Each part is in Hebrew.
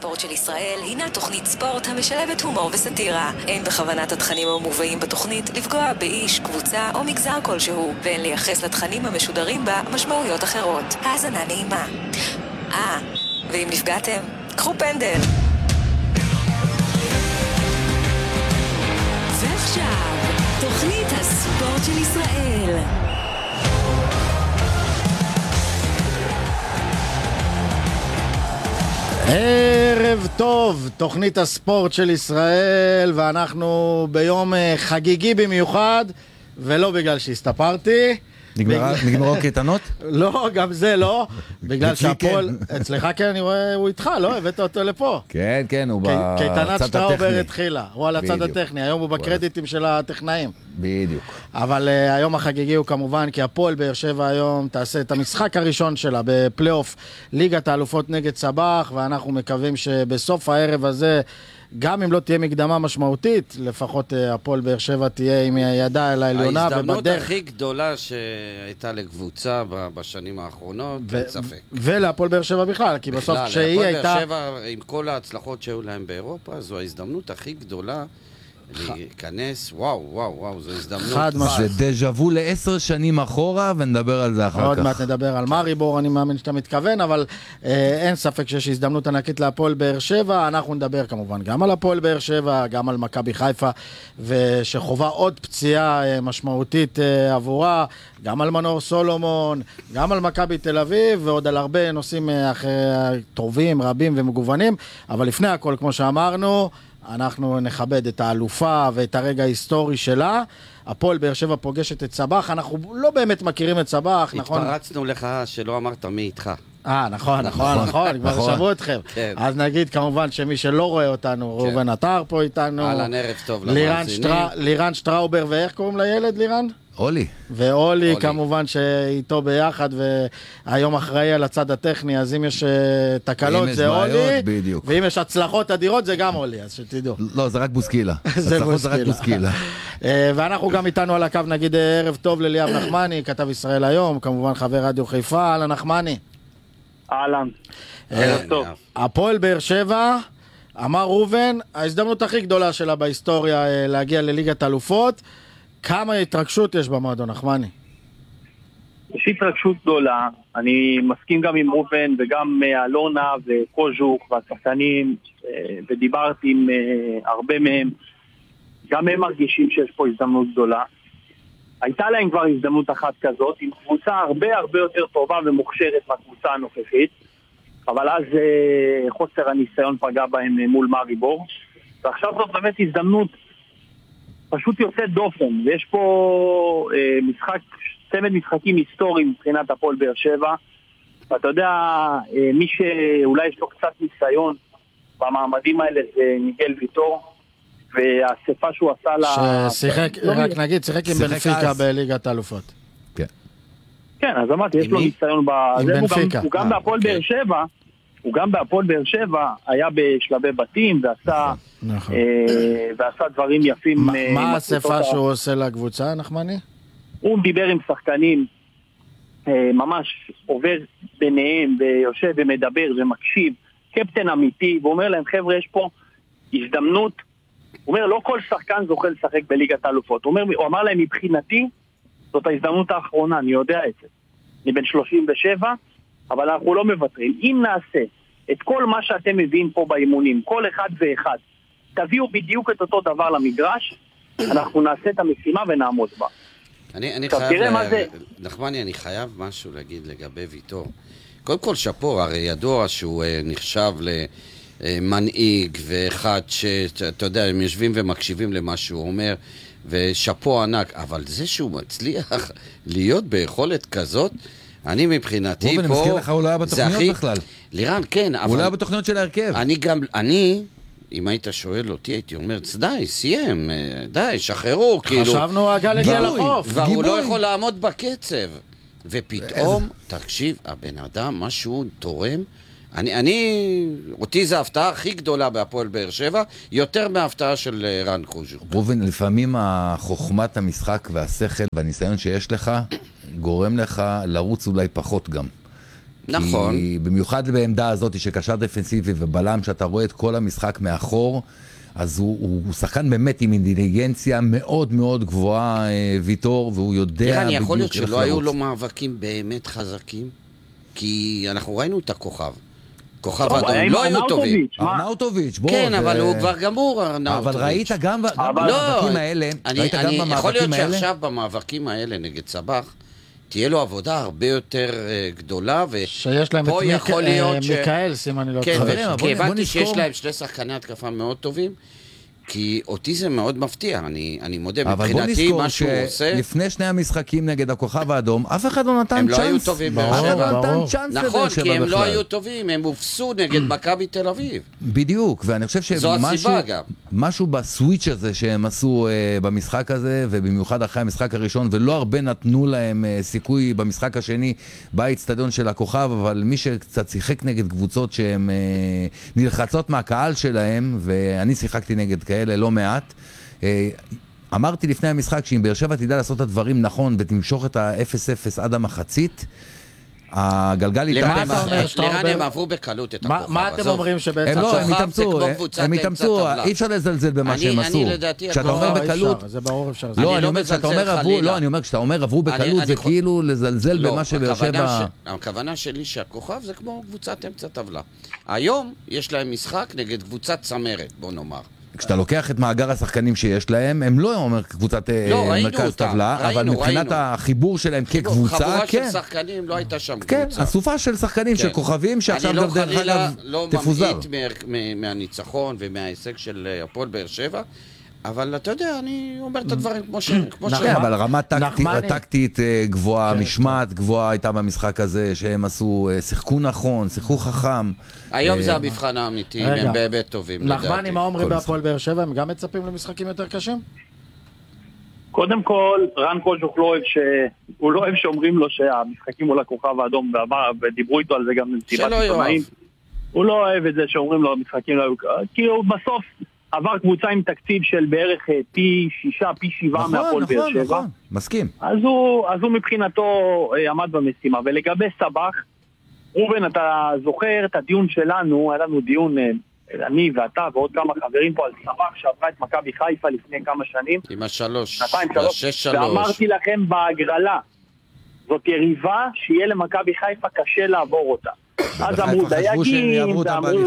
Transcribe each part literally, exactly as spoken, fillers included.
הספורט של ישראל הינה תוכנית ספורט המשלבת הומור וסטירה. אין בכוונת התכנים המובאים בתוכנית לפגוע באיש, קבוצה או מגזר כלשהו, ואין לייחס לתכנים המשודרים בה משמעויות אחרות. האזנה נעימה. אה, ואם נפגעתם, קחו פנדל. ועכשיו, תוכנית הספורט של ישראל. ערב טוב, תוכנית הספורט של ישראל, ואנחנו ביום חגיגי במיוחד, ולא בגלל שהסתפרתי. נגמרו קייטנות? לא, גם זה לא, בגלל שהפועל, אצלך כן, אני רואה, הוא איתך, לא? הבאת אותו לפה. כן, כן, הוא בצד הטכני. קייטנת שטראובר התחילה, הוא על הצד הטכני, היום הוא בקרדיטים של הטכנאים. בדיוק. אבל היום החגיגי הוא כמובן, כי הפועל באר שבע היום תעשה את המשחק הראשון שלה בפלייאוף ליגת האלופות נגד סבח, ואנחנו מקווים שבסוף הערב הזה, גם אם לא תהיה מקדמה משמעותית, לפחות הפועל באר שבע תהיה עם הידה אל העליונה ההזדמנות ובדרך. הכי גדולה שהייתה לקבוצה בשנים האחרונות, ו- אין ספק. ולהפועל באר שבע בכלל, כי בסוף בכלל, כשהיא הפועל הייתה... באר שבע, עם כל ההצלחות שהיו להם באירופה, זו ההזדמנות הכי גדולה להיכנס, וואו, וואו, וואו, זו הזדמנות. חד משמעית. זה דז'אבו לעשר שנים אחורה, ונדבר על זה אחר כך. עוד מעט נדבר על מריבור, אני מאמין שאתה מתכוון, אבל אה, אין ספק שיש הזדמנות ענקית להפועל באר שבע. אנחנו נדבר כמובן גם על הפועל באר שבע, גם על מכבי חיפה, ושחובה עוד פציעה אה, משמעותית אה, עבורה, גם על מנור סולומון, גם על מכבי תל אביב, ועוד על הרבה נושאים אה, אחרי, טובים, רבים ומגוונים. אבל לפני הכל, כמו שאמרנו, אנחנו נכבד את האלופה ואת הרגע ההיסטורי שלה. הפועל באר שבע פוגשת את סבח, אנחנו לא באמת מכירים את סבח, נכון? התפרצנו לך שלא אמרת מי איתך. אה, נכון, נכון, נכון, כבר שמעו אתכם. אז נגיד כמובן שמי שלא רואה אותנו, ראובן עטר פה איתנו. אהלן, ערב טוב למאזינים. לירן שטראובר, ואיך קוראים לילד, לירן? אולי. ואולי כמובן שאיתו ביחד, והיום אחראי על הצד הטכני, אז אם יש תקלות זה אולי, ואם יש הצלחות אדירות זה גם אולי, אז שתדעו. לא, זה רק בוסקילה. זה רק בוסקילה. ואנחנו גם איתנו על הקו, נגיד ערב טוב לליאב נחמני, כתב ישראל היום, כמובן חבר רדיו חיפה, אהלן נחמני. אהלן, ערב טוב. הפועל באר שבע, אמר ראובן, ההזדמנות הכי גדולה שלה בהיסטוריה להגיע לליגת אלופות. כמה התרגשות יש במועדון, נחמני? יש התרגשות גדולה, אני מסכים גם עם ראובן וגם אלונה וקוז'וק והשחקנים, ודיברתי עם הרבה מהם, גם הם מרגישים שיש פה הזדמנות גדולה. הייתה להם כבר הזדמנות אחת כזאת, עם קבוצה הרבה הרבה יותר טובה ומוכשרת מהקבוצה הנוכחית, אבל אז חוסר הניסיון פגע בהם מול מריבור, ועכשיו זאת באמת הזדמנות פשוט יוצאת דופן, ויש פה אה, משחק, צמד משחקים היסטוריים מבחינת הפועל באר שבע, ואתה יודע, אה, מי שאולי יש לו קצת ניסיון במעמדים האלה זה מיגל ויטור, והאספה שהוא עשה לה... ששיחק, לא רק מי... נגיד, שיחק עם בנפיקה אז... בליגת האלופות. כן. כן, אז אמרתי, יש לו ניסיון בזה, הוא גם, הוא גם בהפועל באר שבע, הוא גם בהפועל באר שבע היה בשלבי בתים ועשה, נכון. אה, ועשה דברים יפים. מה, אה, מה השפה שהוא עושה לקבוצה, נחמני? הוא דיבר עם שחקנים, אה, ממש עובר ביניהם ויושב ומדבר ומקשיב, קפטן אמיתי, ואומר להם חבר'ה יש פה הזדמנות, הוא אומר לא כל שחקן זוכה לשחק בליגת האלופות, הוא, הוא אמר להם מבחינתי זאת ההזדמנות האחרונה, אני יודע את זה, אני בן שלושים ושבע, אבל אנחנו לא מוותרים. אם נעשה את כל מה שאתם מביאים פה באימונים, כל אחד ואחד, תביאו בדיוק את אותו דבר למגרש, אנחנו נעשה את המשימה ונעמוד בה. אני, אני חייב, ל... נחמני, אני חייב משהו להגיד לגבי ויטור. קודם כל שפו, הרי ידוע שהוא נחשב למנהיג, ואחד שאתה יודע, הם יושבים ומקשיבים למה שהוא אומר, ושפו ענק, אבל זה שהוא מצליח להיות ביכולת כזאת, אני מבחינתי פה... אני מזכיר לך, הוא לא היה בתוכניות הכי... בכלל. לירן, כן, אבל... הוא לא היה בתוכניות של ההרכב. אני גם, אני, אם היית שואל אותי, הייתי אומר, די, סיים, די, שחררו, כאילו... חשבנו הגל הגיע לחוף. כבר הוא לא יכול לעמוד בקצב. ופתאום, תקשיב, הבן אדם, משהו תורם, אני, אני, אותי זה ההפתעה הכי גדולה בהפועל באר שבע, יותר מההפתעה של רן קוז'וק. ראובן, לפעמים החוכמת המשחק והשכל והניסיון שיש לך, גורם לך לרוץ אולי פחות גם. נכון. כי במיוחד בעמדה הזאת שקשר דפנסיבי ובלם, שאתה רואה את כל המשחק מאחור, אז הוא, הוא, הוא שחקן באמת עם אינטליגנציה מאוד מאוד גבוהה, ויטור, והוא יודע בדיוק... תראה, אני יכול להיות שלא היו לו מאבקים באמת חזקים, כי אנחנו ראינו את הכוכב. כוכב אדום, לא היו טובים. ארנאוטוביץ', בוא. כן, אבל הוא כבר גמור, ארנאוטוביץ'. אבל ראית גם במאבקים האלה, ראית גם במאבקים האלה... יכול להיות שעכשיו במאבקים האלה נגד סבח, תהיה לו עבודה הרבה יותר גדולה, שיש להם את מיקאל, סימן אני לא טועה. כן, כי הבנתי שיש להם שני שחקני התקפה מאוד טובים, כי אותי זה מאוד מפתיע, אני, אני מודה, מבחינתי מה שהוא עושה... לפני שני המשחקים נגד הכוכב האדום, אף אחד לא נתן צ'אנס. הם לא היו טובים באר שבע. לא נתן צ'אנס נכון, כי הם לא היו טובים, הם הופסו נגד מכבי תל אביב. בדיוק, ואני חושב שמשהו בסוויץ' הזה שהם עשו uh, במשחק הזה, ובמיוחד אחרי המשחק הראשון, ולא הרבה נתנו להם uh, סיכוי במשחק השני, באצטדיון של הכוכב, אבל מי שקצת שיחק נגד קבוצות שהן uh, נלחצות מהקהל שלהם, ואני שיחקתי נגד כאלה, אלה לא מעט. אמרתי לפני המשחק שאם באר שבע תדע לעשות את הדברים נכון ותמשוך את ה-אפס אפס עד המחצית, הגלגל יתהפך. לאן הם עברו בקלות את הכוכב. מה אתם אומרים שבעצם... הם התאמצו, הם התאמצו, אי אפשר לזלזל במה שהם עשו. כשאתה אומר בקלות... זה ברור אפשר. לא, אני אומר כשאתה אומר עברו בקלות זה כאילו לזלזל במה שבאר שבע... הכוונה שלי שהכוכב זה כמו קבוצת אמצע טבלה. היום יש להם משחק נגד קבוצת צמרת, בוא נאמר. כשאתה לוקח את מאגר השחקנים שיש להם, הם לא אומר קבוצת מרכז טבלה, אבל מבחינת החיבור שלהם כקבוצה, כן. חבורה של שחקנים לא הייתה שם קבוצה. כן, אסופה של שחקנים, של כוכבים, שעכשיו גם דרך אגב תפוזר. אני לא ממעיט מהניצחון ומההישג של הפועל באר שבע, אבל אתה יודע, אני אומר את הדברים כמו ש... כן, אבל רמה טקטית גבוהה, משמעת גבוהה הייתה במשחק הזה, שהם עשו, שיחקו נכון, שיחקו חכם. היום זה המבחן האמיתי, הם באמת טובים. נחמני, מה אומרים בהפועל באר שבע? הם גם מצפים למשחקים יותר קשים? קודם כל, רן קוז'וק לא אוהב ש... הוא לא אוהב שאומרים לו שהמשחקים מול הכוכב האדום, ודיברו איתו על זה גם במסיבת עיתונאים. הוא לא אוהב את זה שאומרים לו המשחקים לא... כי הוא בסוף עבר קבוצה עם תקציב של בערך פי שישה, פי שבעה מהפועל באר שבע. נכון, נכון, מסכים. אז הוא, אז הוא מבחינתו עמד במשימה. ולגבי סבח, רובן, אתה זוכר את הדיון שלנו, היה לנו דיון, אני ואתה ועוד כמה חברים פה על סבח שעברה את מכבי חיפה לפני כמה שנים. עם השלוש, השש שלוש. ואמרתי לכם בהגרלה, זאת יריבה שיהיה למכבי חיפה קשה לעבור אותה. אז אמרו דייגים, ואמרו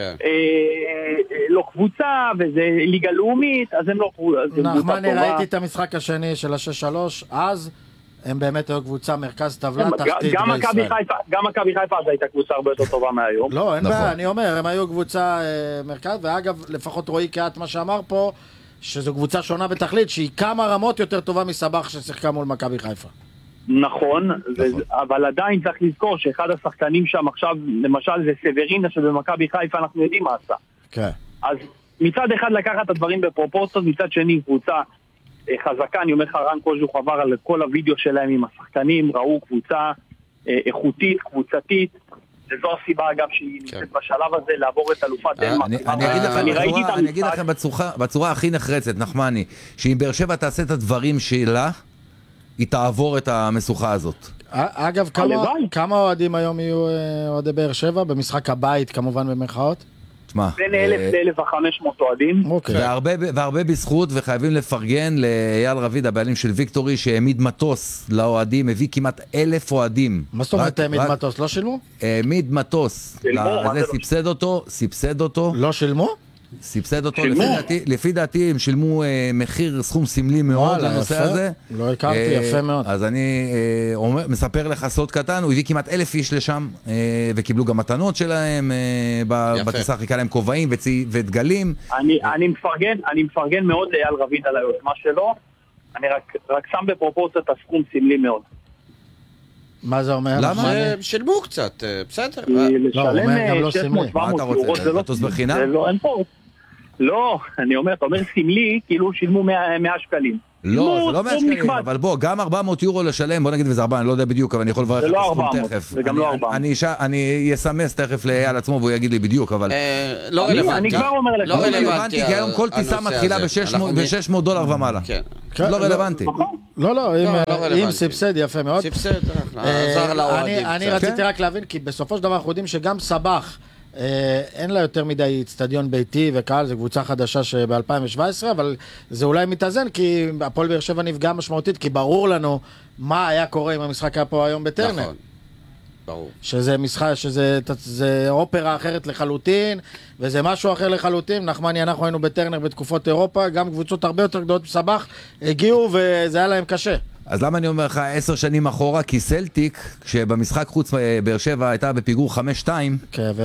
לא קבוצה, וזה ליגה לאומית, אז הם לא קבוצה. נחמני, ראיתי את המשחק השני של השש שלוש, אז הם באמת היו קבוצה מרכז טבלה תחתית בישראל. גם מכבי חיפה אז הייתה קבוצה הרבה יותר טובה מהיום. לא, אין בעיה, אני אומר, הם היו קבוצה מרכז, ואגב, לפחות רואי קהת מה שאמר פה, שזו קבוצה שונה בתכלית, שהיא כמה רמות יותר טובה מסבח ששיחקה מול מכבי חיפה. נכון, אבל עדיין צריך לזכור שאחד השחקנים שם עכשיו, למשל זה סברינה שבמכבי חיפה אנחנו יודעים מה עשה. כן. אז מצד אחד לקחת את הדברים בפרופורציות, מצד שני קבוצה חזקה, אני אומר לך רן קוז'וק עבר על כל הוידאו שלהם עם השחקנים, ראו קבוצה איכותית, קבוצתית, וזו הסיבה אגב שהיא נמצאת בשלב הזה לעבור את אלופת דנמרק. אני אגיד לכם בצורה הכי נחרצת, נחמני, שאם באר שבע תעשה את הדברים שלה, היא תעבור את המשוכה הזאת. אגב, כמה אוהדים היום יהיו אוהדי באר שבע? במשחק הבית, כמובן במרכאות? בין אלף לאלף וחמש מאות אוהדים. והרבה בזכות, וחייבים לפרגן לאייל רביד, הבעלים של ויקטורי, שהעמיד מטוס לאוהדים, הביא כמעט אלף אוהדים. מה זאת אומרת העמיד מטוס? לא שילמו? העמיד מטוס. זה סבסד אותו, סבסד אותו. לא שילמו? סבסד אותו, לפי דעתי הם שילמו מחיר סכום סמלי מאוד לנושא הזה. לא הכרתי, יפה מאוד. אז אני מספר לך סוד קטן, הוא הביא כמעט אלף איש לשם, וקיבלו גם מתנות שלהם, בטיסה חיכה להם כובעים ודגלים. אני מפרגן מאוד לאייל רביד על היוזמה שלו, אני רק שם בפרופורציות הסכום סמלי מאוד. מה זה אומר? למה? שילמו קצת, בסדר. לשלם שש מאות שבע מאות יורו זה לא... מטוס בחינם? לא, אני אומר, אתה אומר סמלי, כאילו שילמו מאה שקלים. לא, זה לא מאה שקלים, אבל בוא, גם ארבע מאות יורו לשלם, בוא נגיד וזה ארבע, אני לא יודע בדיוק, אבל אני יכול לברך את הסכום תכף. זה גם לא ארבע מאות. אני אסמס תכף לאייל עצמו והוא יגיד לי בדיוק, אבל... לא רלוונטי. אני כבר אומר לך. לא רלוונטי, כי היום כל טיסה מתחילה ב-שש מאות דולר ומעלה. לא רלוונטי. לא, לא, אם סבסד יפה מאוד. סבסד, עזר לאוהדים. אני רציתי רק להבין, כי בסופו של דבר אנחנו יודעים שגם סבח, אין לה יותר מדי אצטדיון ביתי וקהל, זו קבוצה חדשה שב-אלפיים שבע עשרה, אבל זה אולי מתאזן, כי הפועל באר שבע נפגע משמעותית, כי ברור לנו מה היה קורה אם המשחק היה פה היום בטרנר. נכון, ברור. שזה משחק, שזה זה אופרה אחרת לחלוטין, וזה משהו אחר לחלוטין. נחמני, אנחנו היינו בטרנר בתקופות אירופה, גם קבוצות הרבה יותר גדולות בסבח הגיעו, וזה היה להם קשה. אז למה אני אומר לך עשר שנים אחורה? כי סלטיק, כשבמשחק חוץ באר שבע הייתה בפיגור חמש שתיים,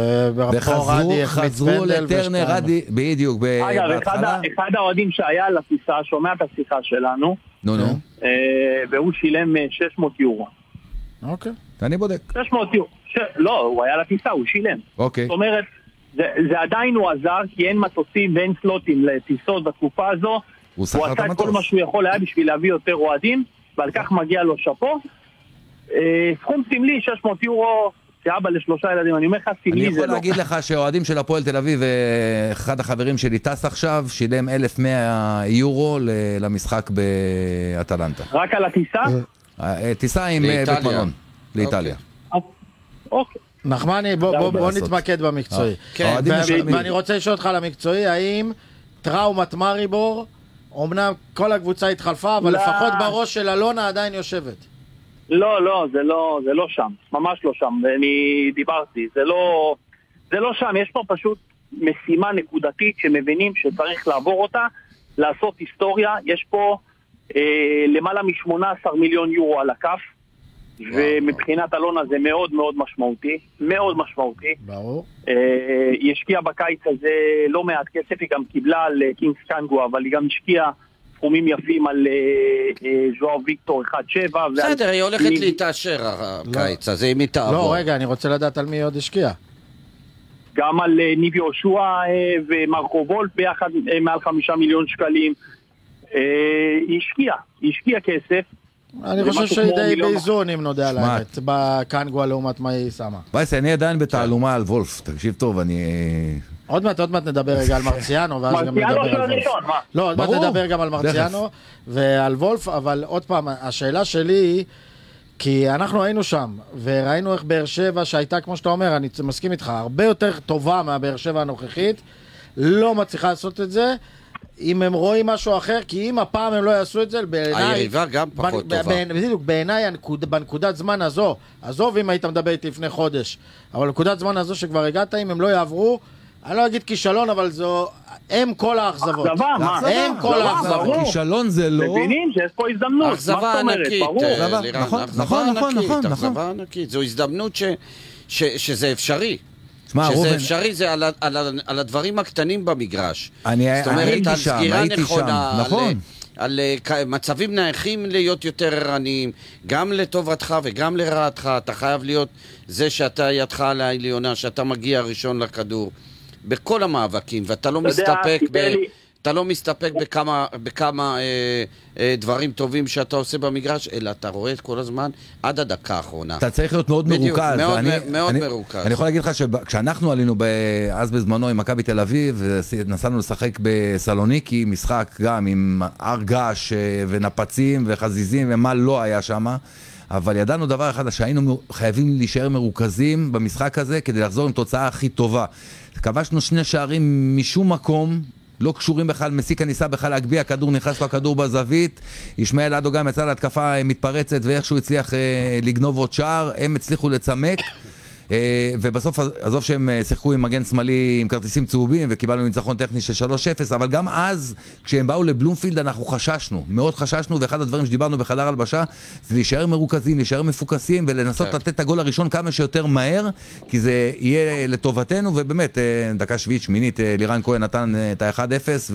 וחזרו לטרנר רדי, בדיוק, בהתחלה. אחד האוהדים שהיה על הטיסה, שומע את השיחה שלנו, נו נו, והוא שילם שש מאות יורו. אוקיי. אני בודק. שש מאות יורו. לא, הוא היה על הטיסה, הוא שילם. אוקיי. זאת אומרת, זה עדיין הוא עזר, כי אין מטוסים ואין סלוטים לטיסות בתקופה הזו. הוא עשה את כל מה שהוא יכול היה בשביל להביא יותר אוהדים, ועל כך מגיע לו שפו. סכום סמלי, שש מאות יורו, כאבא לשלושה ילדים, אני אומר לך, סמלי זה לא. אני יכול להגיד לך שאוהדים של הפועל תל אביב, אחד החברים שלי טס עכשיו, שילם אלף ומאה יורו למשחק באטלנטה. רק על הטיסה? טיסה עם בית מלון, לאיטליה. אוקיי. נחמני, בוא נתמקד במקצועי. ואני רוצה לשאול אותך על המקצועי, האם טראומת מריבור, אמנם כל הקבוצה התחלפה, אבל לפחות בראש של אלונה עדיין יושבת. לא, לא, זה לא, זה לא שם. ממש לא שם. אני דיברתי. זה לא, זה לא שם. יש פה פשוט משימה נקודתית שמבינים שצריך לעבור אותה, לעשות היסטוריה. יש פה אה, למעלה מ-שמונה עשר מיליון יורו על הכף, ומבחינת אלונה זה מאוד מאוד משמעותי. מאוד משמעותי. ברור. אה, היא השקיעה בקיץ הזה לא מעט כסף, היא גם קיבלה על קינגס קנגו, אבל היא גם השקיעה סכומים יפים על ז'ואר ויקטור אחד שבע. בסדר, היא הולכת להתאשר הקיץ הזה, אם היא תעבור. לא, רגע, אני רוצה לדעת על מי עוד השקיע. גם על ניב יהושע ומרקו וולף ביחד מעל חמישה מיליון שקלים. היא השקיעה, היא השקיעה כסף. אני חושב שהיא די באיזון, אם נודע לאמת, בקנגו לעומת מה היא שמה. וייס, אני עדיין בתעלומה על וולף, תקשיב טוב, אני... עוד מעט, עוד מעט נדבר רגע על מרציאנו, ואז גם נדבר על וולף. לא, עוד מעט נדבר גם על מרציאנו ועל וולף, אבל עוד פעם, השאלה שלי היא, כי אנחנו היינו שם, וראינו איך באר שבע, שהייתה, כמו שאתה אומר, אני מסכים איתך, הרבה יותר טובה מהבאר שבע הנוכחית, לא מצליחה לעשות את זה, אם הם רואים משהו אחר, כי אם הפעם הם לא יעשו את זה, בעיניי... היריבה גם פחות טובה. בדיוק, בעיניי, בנקודת זמן הזו, עזוב אם היית מדבר איתי לפני חודש, אבל בנקודת זמן הזו שכבר הגעת, אם הם לא יעברו, אני לא אגיד כישלון, אבל זו... הם כל האכזבות. אכזבה, מה? הם כל האכזבות. כישלון זה לא... מבינים שיש פה הזדמנות. אכזבה ענקית. נכון, נכון, נכון, נכון. אכזבה ענקית. זו הזדמנות שזה אפשרי. שזה אפשרי, זה על, על, על הדברים הקטנים במגרש. אני הייתי שם, הייתי שם, נכון. על, על מצבים נייחים להיות יותר ערניים, גם לטובתך וגם לרעתך. אתה חייב להיות זה שאתה ידך על העליונה, שאתה מגיע ראשון לכדור, בכל המאבקים, ואתה לא מסתפק ב... אתה לא מסתפק בכמה, בכמה אה, אה, דברים טובים שאתה עושה במגרש, אלא אתה רואה את כל הזמן עד הדקה האחרונה. אתה צריך להיות מאוד בדיוק, מרוכז. מאוד, אני, מאוד אני, מרוכז. אני יכול להגיד לך שכשאנחנו עלינו אז בזמנו עם מכבי תל אביב, ונסענו לשחק בסלוניקי, משחק גם עם הר געש ונפצים וחזיזים ומה לא היה שם, אבל ידענו דבר אחד, שהיינו חייבים להישאר מרוכזים במשחק הזה כדי לחזור עם תוצאה הכי טובה. כבשנו שני שערים משום מקום, לא קשורים בכלל, מסיקה ניסה בכלל להגביע, הכדור נכנס לו הכדור בזווית, ישמעאל אדו גם יצא להתקפה מתפרצת ואיכשהו הצליח אה, לגנוב עוד שער, הם הצליחו לצמק, אה, ובסוף עזוב שהם שיחקו עם מגן שמאלי עם כרטיסים צהובים וקיבלנו ניצחון טכני של שלוש אפס, אבל גם אז כשהם באו לבלומפילד אנחנו חששנו, מאוד חששנו, ואחד הדברים שדיברנו בחדר הלבשה זה להישאר מרוכזים, להישאר מפוקסים ולנסות לתת את הגול הראשון כמה שיותר מהר, כי זה יהיה לטובתנו, ובאמת דקה שביעית שמינית לירן כהן נתן את ה-אחד אפס,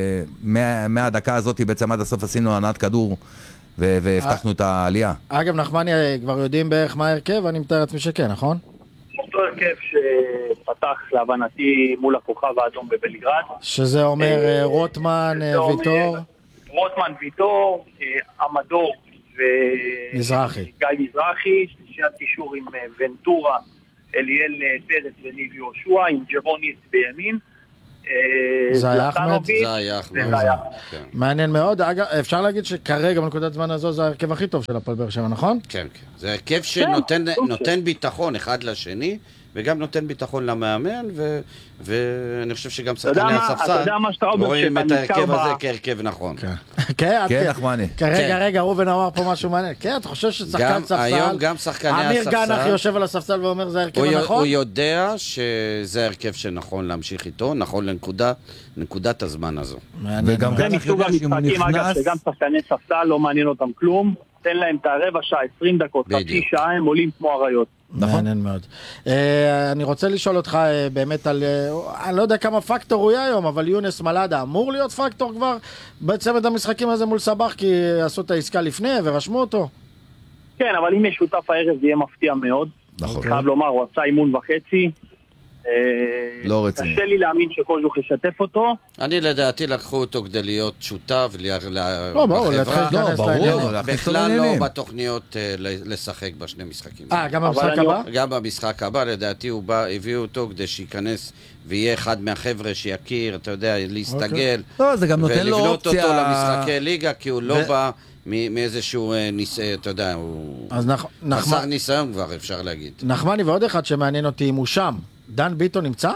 ומהדקה הזאת בעצם עד הסוף עשינו ענת כדור והבטחנו את העלייה. אגב, נחמני, כבר יודעים בערך מה הרכב, אני מתאר לעצמי שכן, נכון? אותו הרכב שפתח להבנתי מול הכוכב האדום בבלגרד. שזה אומר רוטמן, ויטור? רוטמן, ויטור, עמדור ומזרחי. גיא מזרחי, שלישיית קישור עם ונטורה, אליאל פרץ וניב יהושע, עם ג'רוניס בימין. זה אחמד. זה היה אחמד. מעניין מאוד. אגב, אפשר להגיד שכרגע בנקודת זמן הזו זה ההרכב הכי טוב של הפועל באר שבע, נכון? כן, כן. זה הרכב שנותן ביטחון אחד לשני, וגם נותן ביטחון למאמן, ואני חושב שגם שחקני הספסל רואים את ההרכב הזה כהרכב נכון. כן, נחמני. רגע, רגע, רובן אמר פה משהו מעניין. כן, אתה חושב ששחקן ספסל, היום גם שחקני הספסל, אמיר גנח יושב על הספסל ואומר זה ההרכב הנכון? הוא יודע שזה ההרכב שנכון להמשיך איתו, נכון לנקודת הזמן הזו. וגם גנח יודע שאם הוא נכנס... שגם שחקני ספסל לא מעניין אותם כלום, תן להם את הרבע שעה, עשרים דקות, חצי שעה, הם עולים כמו אריות. מעניין מאוד. אני רוצה לשאול אותך באמת על, אני לא יודע כמה פקטור הוא יהיה היום, אבל יונס מלאדה אמור להיות פקטור כבר בצמד המשחקים הזה מול סבח, כי עשו את העסקה לפני ורשמו אותו. כן, אבל אם יש שותף הערב זה יהיה מפתיע מאוד. נכון. חייב לומר, הוא עשה אימון וחצי. לא רציני. קשה לי להאמין שקוז'וך ישתף אותו. אני לדעתי לקחו אותו כדי להיות שותף לא, ברור, בכלל לא בתוכניות לשחק בשני משחקים. אה, גם במשחק הבא? גם במשחק הבא, לדעתי הביאו אותו כדי שייכנס ויהיה אחד מהחבר'ה שיכיר, אתה יודע, להסתגל ולבנות אותו למשחקי ליגה, כי הוא לא בא מאיזשהו ניסיון, אתה יודע, הוא חסר ניסיון כבר, אפשר להגיד. נחמני, ועוד אחד שמעניין אותי אם הוא שם, דן ביטון נמצא?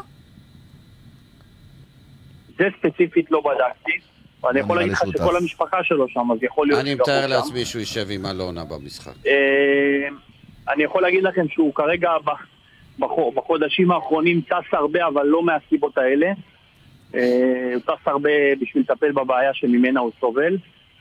זה ספציפית לא בדקתי, ואני יכול להגיד לך שכל המשפחה שלו שם, אז יכול להיות... אני מתאר לעצמי שהוא יישב עם אלונה במשחק. אני יכול להגיד לכם שהוא כרגע בחודשים האחרונים טס הרבה, אבל לא מהסיבות האלה. הוא טס הרבה בשביל לטפל בבעיה שממנה הוא סובל.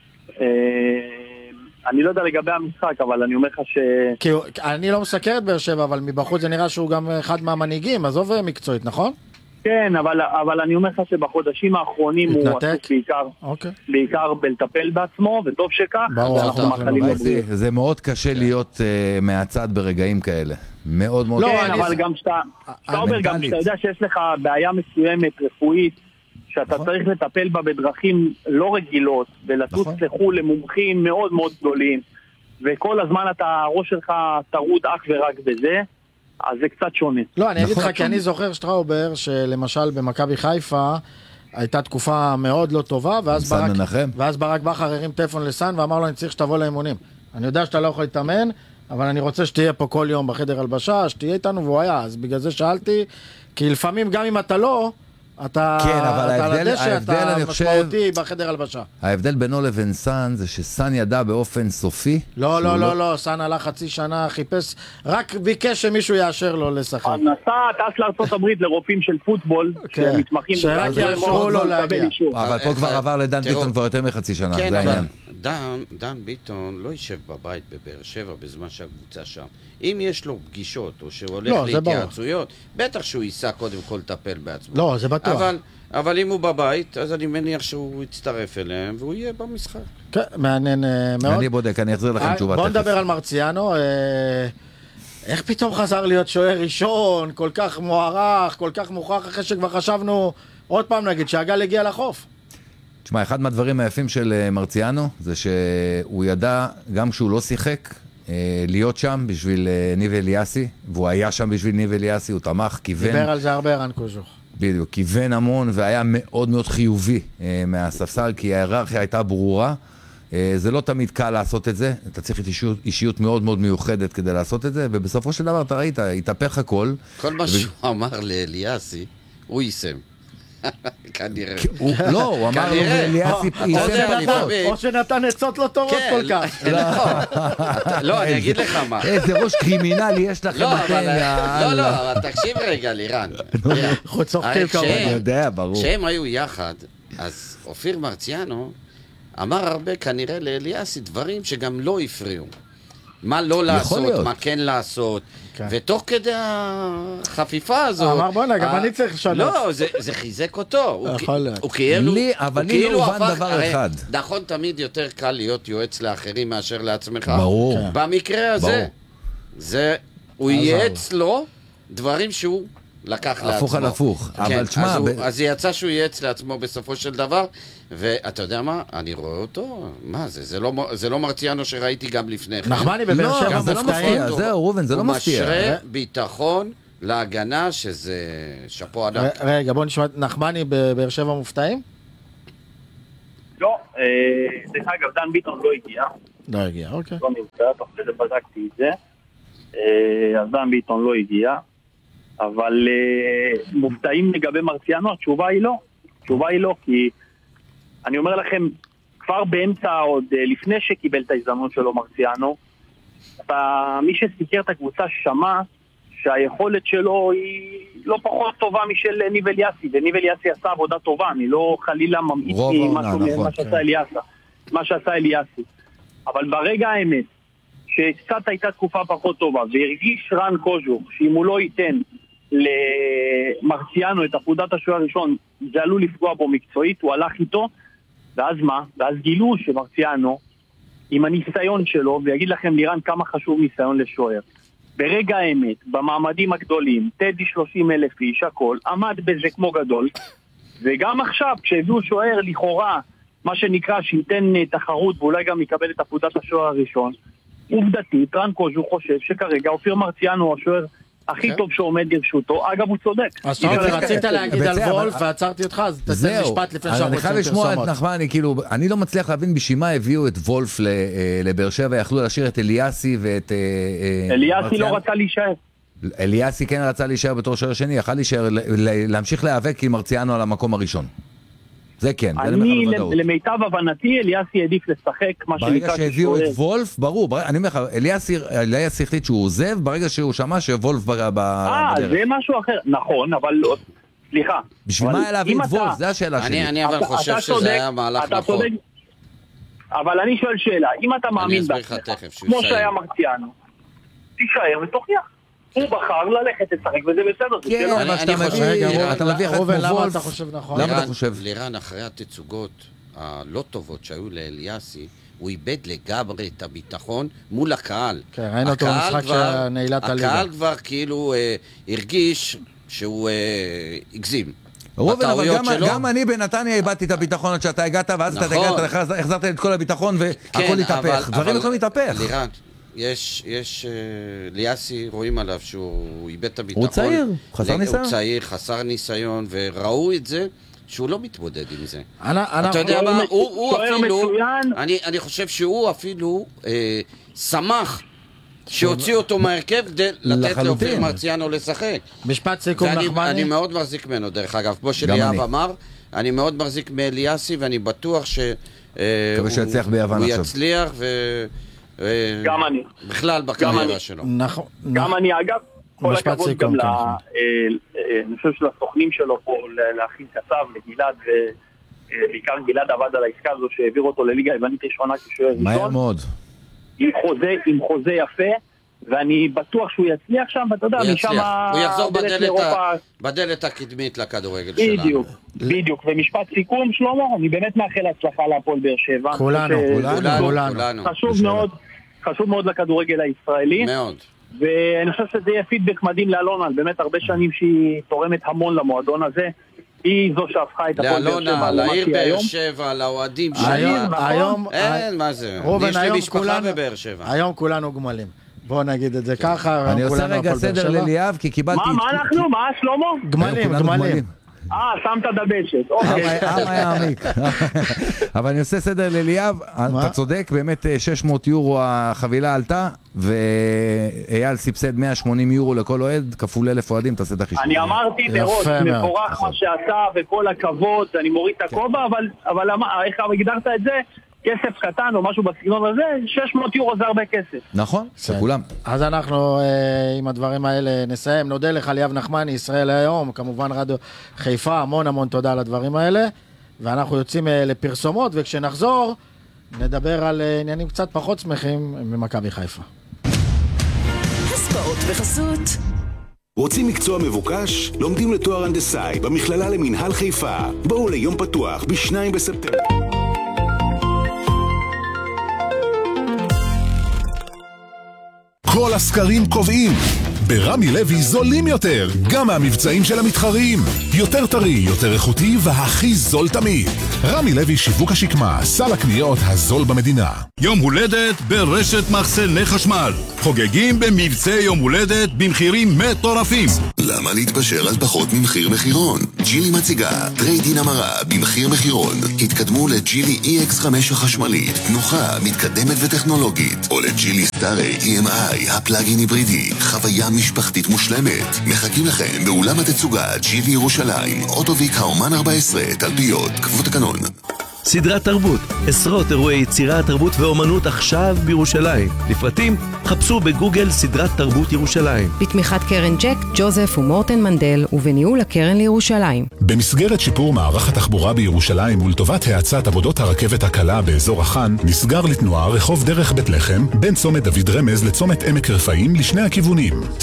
אני לא יודע לגבי המשחק, אבל אני אומר לך ש... כי אני לא מסקר את באר שבע, אבל מבחוץ זה נראה שהוא גם אחד מהמנהיגים, עזוב מקצועית, נכון? כן, אבל, אבל אני אומר לך שבחודשים האחרונים הוא עסוק בעיקר, אוקיי. בעיקר בלטפל בעצמו, וטוב שכך. זה מאוד קשה להיות uh, מהצד ברגעים כאלה. מאוד מאוד כן, קשה. כן, אבל גם שאתה, שאתה אומר, גם שאתה יודע שיש לך בעיה מסוימת רפואית, שאתה צריך לטפל בה בדרכים לא רגילות, ולטוץ לחול למומחים מאוד מאוד גדולים, וכל הזמן אתה, הראש שלך טרוד אך ורק בזה, אז זה קצת שונה. לא, אני אגיד לך, כי אני זוכר שטראובר, שלמשל במכבי חיפה, הייתה תקופה מאוד לא טובה, ואז ברק, ואז ברק בכר הרים טלפון לסן, ואמר לו, אני צריך שתבוא לאימונים. אני יודע שאתה לא יכול להתאמן, אבל אני רוצה שתהיה פה כל יום בחדר הלבשה, שתהיה איתנו, והוא היה. אז בגלל זה שאלתי, כי לפעמים גם אם אתה לא, אתה, כן, אבל אתה ההבדל, לדשא, ההבדל, אתה אני משמעותי בחדר הלבשה. ההבדל בינו לבין סן זה שסן ידע באופן סופי. לא, לא, לא, לא, סן הלך חצי שנה, חיפש, רק ביקש שמישהו יאשר לו לשחק. נסע, טס לארצות הברית לרופאים של פוטבול, שמתמחים... שרק יאשרו לו להגיע. אבל פה כבר עבר לדן ביטון כבר יותר מחצי שנה, זה העניין. דן, דן ביטון לא יישב בבית בבאר שבע בזמן שהקבוצה שם. אם יש לו פגישות או שהוא הולך לא, להתייעצויות, בטח שהוא ייסע קודם כל לטפל בעצמו. לא, זה בטוח. אבל, אבל אם הוא בבית, אז אני מניח שהוא יצטרף אליהם והוא יהיה במשחק. כן, מעניין מאוד. אני בודק, אני אחזיר לכם תשובה. בוא נדבר על מרציאנו. איך פתאום חזר להיות שוער ראשון, כל כך מוערך, כל כך מוכח, אחרי שכבר חשבנו, עוד פעם נגיד, שהגל הגיע לחוף. תשמע, אחד מהדברים היפים של מרציאנו, זה שהוא ידע, גם כשהוא לא שיחק, להיות שם בשביל ניב אליאסי, והוא היה שם בשביל ניב אליאסי, הוא תמך, כיוון... דיבר על זה הרבה ערן קוז'וך. בדיוק, כיוון המון, והיה מאוד מאוד חיובי מהספסל, כי ההיררכיה הייתה ברורה. זה לא תמיד קל לעשות את זה, אתה צריך אישיות, אישיות מאוד מאוד מיוחדת כדי לעשות את זה, ובסופו של דבר אתה ראית, התהפך הכל. כל מה שהוא אמר לאליאסי, הוא יישם. כנראה. לא, הוא אמר לו לאליאסי או שנתן עצות לא טובות כל כך. לא, אני אגיד לך מה. איזה ראש קרימינלי יש לכם. לא, לא, אבל תקשיב רגע, לירן. צוחקים כמובן. אני יודע, ברור. כשהם היו יחד, אז אופיר מרציאנו אמר הרבה כנראה לאליאסי דברים שגם לא הפריעו. מה לא לעשות, מה כן לעשות. ותוך כדי החפיפה הזו... אמר בוא'נה, גם אני צריך לשנות. לא, זה חיזק אותו. הוא כאילו... אבל לי לא הובן דבר אחד. נכון, תמיד יותר קל להיות יועץ לאחרים מאשר לעצמך. ברור. במקרה הזה, זה... הוא ייעץ לו דברים שהוא לקח לעצמו. הפוך על הפוך. אבל תשמע... אז יצא שהוא ייעץ לעצמו בסופו של דבר, ואתה יודע מה? אני רואה אותו, מה זה? זה לא מרציאנו שראיתי גם לפני כן. נחמני בבאר שבע מופתעים. זהו, רובן, זה לא מפתיע. הוא משרה ביטחון להגנה, שזה שפו ענק. רגע, בוא נשמע, נחמני בבאר שבע מופתעים? לא, דרך אגב, דן ביטון לא הגיע. לא הגיע, אוקיי. לא נמצא, תוך כדי בדקתי את זה. אז דן ביטון לא הגיע. אבל מופתעים לגבי מרציאנו, התשובה היא לא. התשובה היא לא, כי אני אומר לכם, כבר באמצע, עוד לפני שקיבל את ההזדמנות שלו מרציאנו, מי שסיקר את הקבוצה שמע שהיכולת שלו היא לא פחות טובה משל ניב אליאסי, וניב אליאסי עשה עבודה טובה, אני לא חלילה ממעיט ממה שעשה אליאסי, מה שעשה אליאסי. אבל ברגע האמת, שקצת הייתה תקופה פחות טובה, והרגיש רן קוז'וק, שאם הוא לא ייתן למרציאנו את עבודת השוער הראשון, זה עלול לפגוע בו מקצועית, הוא הלך איתו, ואז מה? ואז גילו שמרציאנו, עם הניסיון שלו, ויגיד לכם לירן כמה חשוב ניסיון לשוער. ברגע האמת, במעמדים הגדולים, טדי שלושים אלף איש, הכל, עמד בזה כמו גדול, וגם עכשיו, כשהביאו שוער לכאורה, מה שנקרא, שייתן תחרות, ואולי גם יקבל את עבודת השוער הראשון, עובדתית, רן קוז'וק חושב שכרגע אופיר מרציאנו הוא השוער הכי טוב שעומד לרשותו. אגב, הוא צודק. אז רצית להגיד על וולף ועצרתי אותך, אז תתן משפט לפני שאנחנו אני חייב לשמוע את נחמני, כאילו, אני לא מצליח להבין בשביל מה הביאו את וולף לבאר שבע, יכלו להשאיר את אליאסי ואת... אליאסי לא רצה להישאר. אליאסי כן רצה להישאר בתור שוער שני, יכל להישאר, להמשיך להיאבק עם מרציאנו על המקום הראשון. זה כן, אני, למיטב הבנתי, אליאסי העדיף לשחק, מה שנקרא... ברגע שהביאו את וולף, ברור, אני אומר לך, אליאסי החליט שהוא עוזב, ברגע שהוא שמע שוולף בדרך. אה, זה משהו אחר, נכון, אבל לא, סליחה. בשביל מה היה להביא את וולף? זה השאלה שלי. אני אבל חושב שזה היה מהלך נכון. אבל אני שואל שאלה, אם אתה מאמין בעצמך, כמו שהיה מרציאנו, תישאר ותוכיח. הוא בחר ללכת לשחק, וזה בסדר. כן, אבל אתה מביא אחד כמו וולף. אתה חושב נכון? למה אתה חושב? לירן, אחרי התצוגות הלא טובות שהיו לאליאסי, הוא איבד לגמרי את הביטחון מול הקהל. כן, ראינו אותו במשחק שנעילת הליגה. הקהל כבר כאילו הרגיש שהוא הגזים. רובן, אבל גם אני בנתניה איבדתי את הביטחון עד שאתה הגעת, ואז אתה הגעת, החזרת את כל הביטחון והכל התהפך. דברים יכולים להתהפך. לירן, יש, יש, ליאסי, רואים עליו שהוא איבד את הביטחון. הוא צעיר, חסר ניסיון. הוא צעיר, חסר ניסיון, וראו את זה שהוא לא מתמודד עם זה. אתה יודע מה, הוא אפילו, אני חושב שהוא אפילו שמח שהוציא אותו מהרכב כדי לתת לאופיר מרציאנו לשחק. משפט סיכום נחמני. אני מאוד מחזיק ממנו, דרך אגב, כמו שליאב אמר, אני מאוד מחזיק מאליאסי, ואני בטוח שהוא יצליח ו... גם אני. בכלל בקריירה שלו. גם אני, אגב, כל הכבוד גם ל... אני חושב שלסוכנים שלו פה, להכין כתב, לגלעד, ובעיקר גלעד עבד על העסקה הזו שהעביר אותו לליגה היוונית ראשונה כשוער ראשון. מהר מאוד. עם חוזה יפה, ואני בטוח שהוא יצליח שם, ואתה יודע, משם... הוא יחזור בדלת הקדמית לכדורגל שלנו. בדיוק, בדיוק. ומשפט סיכום, שלמה, אני באמת מאחל הצלחה להפועל באר שבע. כולנו, כולנו. חשוב מאוד, חשוב מאוד לכדורגל הישראלי. מאוד. ואני חושב שזה יהיה פידבק מדהים לאלונה, על באמת הרבה שנים שהיא תורמת המון למועדון הזה. היא זו שהפכה את הפועל באר שבע. לאלונה, לעיר באר שבע, לאוהדים שלה. היום, אין, מה זה? יש לי משפחה בבאר שבע. היום כולנו גמלים. בוא נגיד את זה ככה. אני עושה רגע סדר לליאב, כי קיבלתי... מה, מה אנחנו? מה, שלמה? גמלים, גמלים. אה, שמת דבשת. העם היה עמיק. אבל אני עושה סדר לליאב, אתה צודק, באמת שש מאות יורו החבילה עלתה, ואייל סבסד מאה ושמונים יורו לכל אוהד, כפול אלף אוהדים, תעשה את החישוב. אני אמרתי מראש, מבורך מה שעשה וכל הכבוד, אני מוריד את הכובע, אבל איך הגדרת את זה? כסף קטן או משהו בסגנון הזה, שש מאות יורו זה הרבה כסף. נכון, זה כולם. אז אנחנו עם הדברים האלה נסיים. נודה לך ליאב נחמני, ישראל היום, כמובן רדיו חיפה, המון המון תודה על הדברים האלה, ואנחנו יוצאים לפרסומות, וכשנחזור נדבר על עניינים קצת פחות שמחים ממכבי חיפה. הספורט בחסות. רוצים מקצוע מבוקש? לומדים לתואר הנדסאי במכללה למינהל חיפה. בואו ליום פתוח בשניים בספטמבר. כל הסקרים קובעים, ברמי לוי זולים יותר, גם מהמבצעים של המתחרים. יותר טרי, יותר איכותי והכי זול תמיד. רמי לוי שיווק השקמה, סל הקניות הזול במדינה. יום הולדת ברשת מחסני חשמל. חוגגים במבצע יום הולדת במחירים מטורפים. למה להתפשר על פחות ממחיר מחירון? ג'ילי מציגה טרייד-אין המרה במחיר מחירון. התקדמו לג'ילי אי אקס חמש החשמלית, תנוחה, מתקדמת וטכנולוגית, או לג'ילי סטארי אי אם איי, הפלאגין היברידי, חוויה משפחתית מושלמת. מחכים לכם באולם התצוגה ג'ילי ירושלים, אוטוביק האומן ארבע עשרה, תלפיות, כפות הקנון. סדרת תרבות, עשרות אירועי יצירה, תרבות ואומנות עכשיו בירושלים. לפרטים, חפשו בגוגל סדרת תרבות ירושלים. בתמיכת קרן ג'ק, ג'וזף ומורטן מנדל, ובניהול הקרן לירושלים. במסגרת שיפור מערך התחבורה בירושלים ולטובת האצת עבודות הרכבת הקלה באזור החאן, נסגר לתנועה רחוב דרך בית לחם, בין צומת דוד רמז לצומת עמק רפאים לשני הכיוונים.